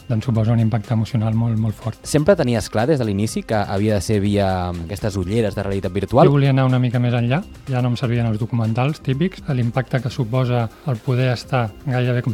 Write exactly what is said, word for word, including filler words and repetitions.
doncs suposa un impacte emocional molt, molt fort. Sempre tenies clar des de l'inici que havia de ser via aquestes ulleres de realitat virtual? Jo volia anar una mica més enllà, ja no em servien els documentals típics, l'impacte que suposa el poder estar gairebé com